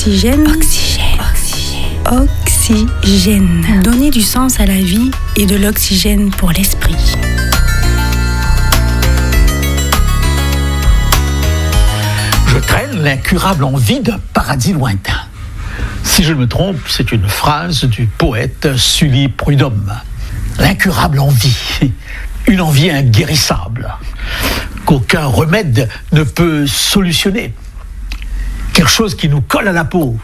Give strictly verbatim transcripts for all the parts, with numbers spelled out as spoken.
Oxygène. Oxygène. Oxygène. Oxygène. Donner du sens à la vie et de l'oxygène pour l'esprit. Je traîne l'incurable envie d'un paradis lointain. Si je ne me trompe, c'est une phrase du poète Sully Prudhomme. L'incurable envie, une envie inguérissable, qu'aucun remède ne peut solutionner. Quelque chose qui nous colle à la peau.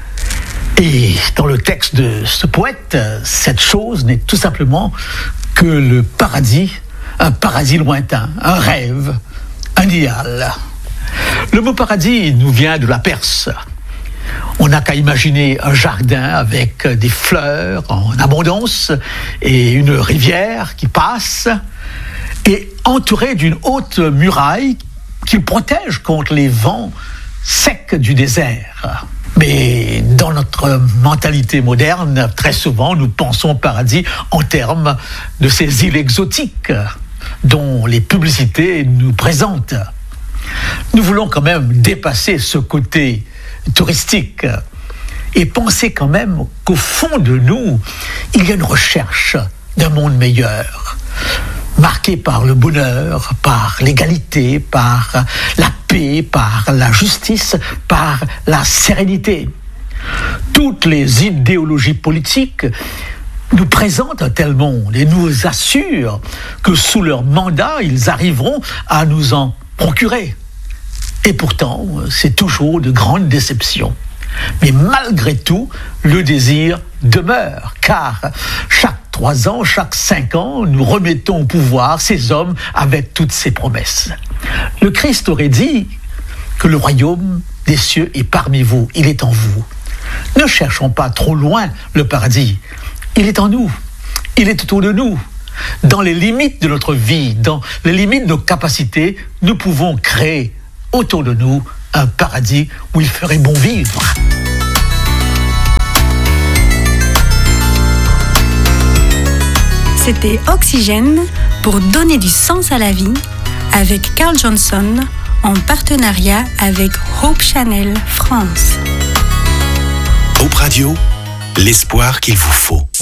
Et dans le texte de ce poète, cette chose n'est tout simplement que le paradis, un paradis lointain, un rêve, un idéal. Le mot paradis nous vient de la Perse. On n'a qu'à imaginer un jardin avec des fleurs en abondance et une rivière qui passe et entouré d'une haute muraille qui le protège contre les vents secs du désert. Mais dans notre mentalité moderne, très souvent, nous pensons au paradis en termes de ces îles exotiques dont les publicités nous présentent. Nous voulons quand même dépasser ce côté touristique et penser quand même qu'au fond de nous, il y a une recherche d'un monde meilleur, marqué par le bonheur, par l'égalité, par la paix, par la justice, par la sérénité. Toutes les idéologies politiques nous présentent un tel monde et nous assurent que sous leur mandat, ils arriveront à nous en procurer. Et pourtant, c'est toujours de grandes déceptions. Mais malgré tout, le désir demeure, car chaque trois ans, chaque cinq ans, nous remettons au pouvoir ces hommes avec toutes ces promesses. Le Christ aurait dit que le royaume des cieux est parmi vous, il est en vous. Ne cherchons pas trop loin le paradis, il est en nous, il est autour de nous. Dans les limites de notre vie, dans les limites de nos capacités, nous pouvons créer autour de nous un paradis où il ferait bon vivre. C'était Oxygène pour donner du sens à la vie avec Carl Johnson en partenariat avec Hope Channel France. Hope Radio, l'espoir qu'il vous faut.